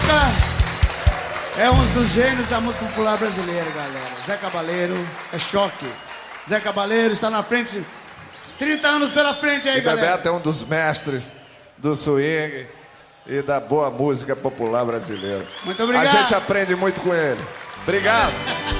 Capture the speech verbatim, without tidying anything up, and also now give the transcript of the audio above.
Zeca é um dos gênios da música popular brasileira, galera. Zé Cabaleiro é choque. Zé Cabaleiro está na frente, trinta anos pela frente aí, e galera. Bebeto é um dos mestres do swing e da boa música popular brasileira. Muito obrigado. A gente aprende muito com ele. Obrigado.